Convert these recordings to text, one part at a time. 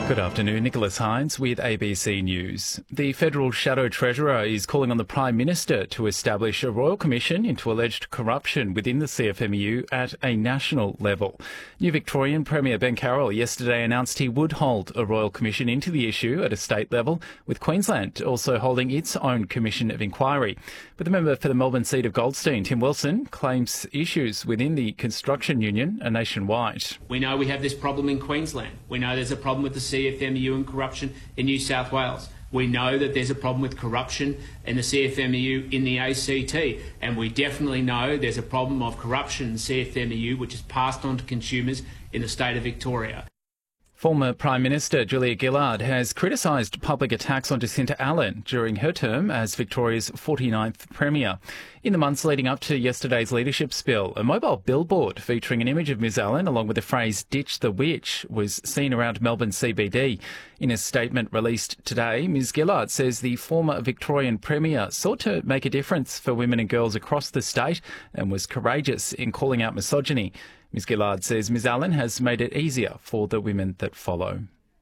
Good afternoon, Nicholas Hines with ABC News. The Federal Shadow Treasurer is calling on the Prime Minister to establish a royal commission into alleged corruption within the CFMEU at a national level. New Victorian Premier Ben Carroll yesterday announced he would hold a royal commission into the issue at a state level, with Queensland also holding its own commission of inquiry. But the member for the Melbourne seat of Goldstein, Tim Wilson, claims issues within the construction union are nationwide. We know we have this problem in Queensland. We know there's a problem with the CFMEU and corruption in New South Wales. We know that there's a problem with corruption in the CFMEU in the ACT. And we definitely know there's a problem of corruption in the CFMEU which is passed on to consumers in the state of Victoria. Former Prime Minister Julia Gillard has criticised public attacks on Jacinta Allan during her term as Victoria's 49th Premier. In the months leading up to yesterday's leadership spill, a mobile billboard featuring an image of Ms Allan along with the phrase "Ditch the Witch" was seen around Melbourne CBD. In a statement released today, Ms Gillard says the former Victorian Premier sought to make a difference for women and girls across the state and was courageous in calling out misogyny. Ms Gillard says Ms Allan has made it easier for the women that follow.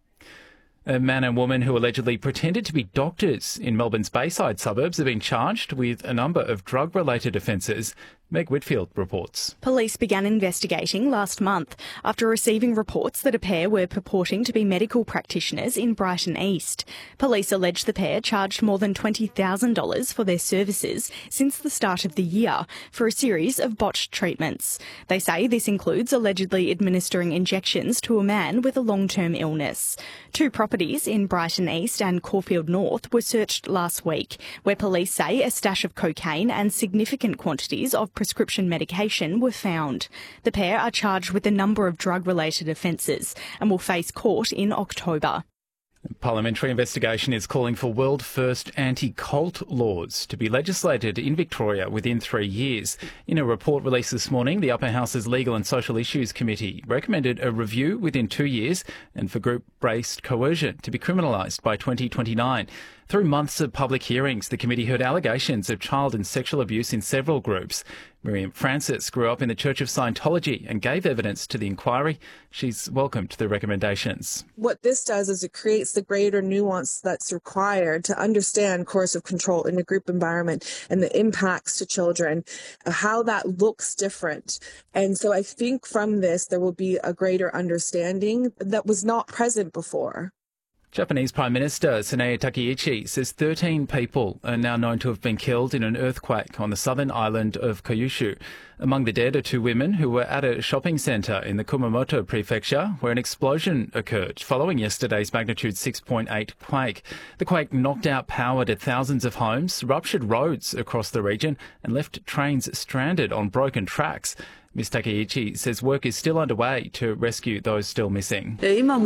A man and woman who allegedly pretended to be doctors in Melbourne's Bayside suburbs have been charged with a number of drug-related offences. Meg Whitfield reports. Police began investigating last month after receiving reports that a pair were purporting to be medical practitioners in Brighton East. Police allege the pair charged more than $20,000 for their services since the start of the year for a series of botched treatments. They say this includes allegedly administering injections to a man with a long-term illness. Two properties in Brighton East and Caulfield North were searched last week, where police say a stash of cocaine and significant quantities of prescription medication were found. The pair are charged with a number of drug-related offences and will face court in October. A parliamentary investigation is calling for world-first anti-cult laws to be legislated in Victoria within 3 years. In a report released this morning, the Upper House's Legal and Social Issues Committee recommended a review within 2 years and for group-based coercion to be criminalised by 2029. Through months of public hearings, the committee heard allegations of child and sexual abuse in several groups. Miriam Francis grew up in the Church of Scientology and gave evidence to the inquiry. She's welcomed the recommendations. What this does is it creates the greater nuance that's required to understand coercive control in a group environment and the impacts to children, how that looks different. And so I think from this there will be a greater understanding that was not present before. Japanese Prime Minister Sanae Takaichi says 13 people are now known to have been killed in an earthquake on the southern island of Kyushu. Among the dead are 2 women who were at a shopping centre in the Kumamoto prefecture where an explosion occurred following yesterday's magnitude 6.8 quake. The quake knocked out power to thousands of homes, ruptured roads across the region and left trains stranded on broken tracks. Ms Takaichi says work is still underway to rescue those still missing.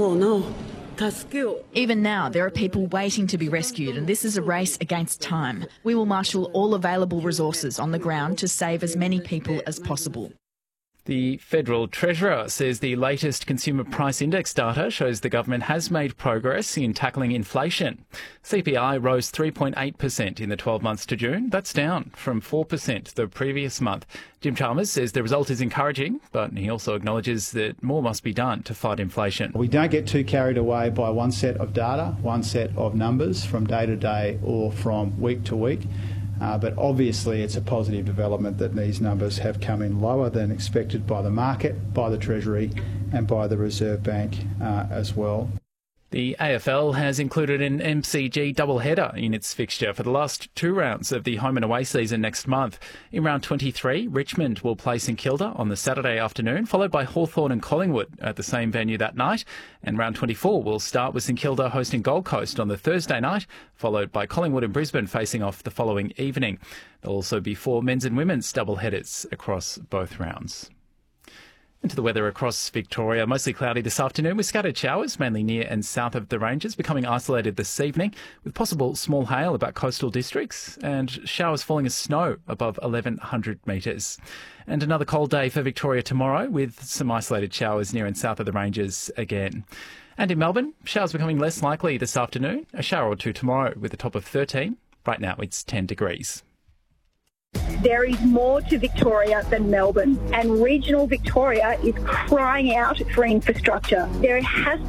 Even now, there are people waiting to be rescued, and this is a race against time. We will marshal all available resources on the ground to save as many people as possible. The Federal Treasurer says the latest Consumer Price Index data shows the government has made progress in tackling inflation. CPI rose 3.8% in the 12 months to June. That's down from 4% the previous month. Jim Chalmers says the result is encouraging, but he also acknowledges that more must be done to fight inflation. We don't get too carried away by one set of data, one set of numbers from day to day or from week to week. But obviously it's a positive development that these numbers have come in lower than expected by the market, by the Treasury and by the Reserve Bank as well. The AFL has included an MCG doubleheader in its fixture for the last 2 rounds of the home and away season next month. In round 23, Richmond will play St Kilda on the Saturday afternoon, followed by Hawthorn and Collingwood at the same venue that night. And round 24 will start with St Kilda hosting Gold Coast on the Thursday night, followed by Collingwood and Brisbane facing off the following evening. There'll also be 4 men's and women's doubleheaders across both rounds. Into the weather across Victoria, mostly cloudy this afternoon with scattered showers, mainly near and south of the ranges, becoming isolated this evening with possible small hail about coastal districts and showers falling as snow above 1,100 metres. And another cold day for Victoria tomorrow with some isolated showers near and south of the ranges again. And in Melbourne, showers becoming less likely this afternoon, a shower or 2 tomorrow with a top of 13. Right now it's 10 degrees. There is more to Victoria than Melbourne, and regional Victoria is crying out for infrastructure. There has